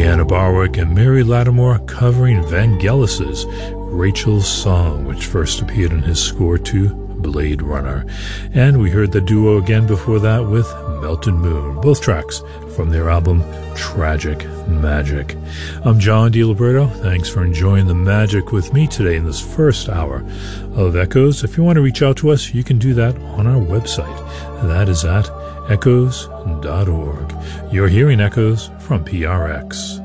Mariana Barwick and Mary Lattimore covering Vangelis's Rachel's Song, which first appeared in his score to Blade Runner. And we heard the duo again before that with Melted Moon, both tracks from their album Tragic Magic. I'm John DiLiberto. Thanks for enjoying the magic with me today in this first hour of Echoes. If you want to reach out to us, you can do that on our website. That is at echoes.org. You're hearing Echoes from PRX.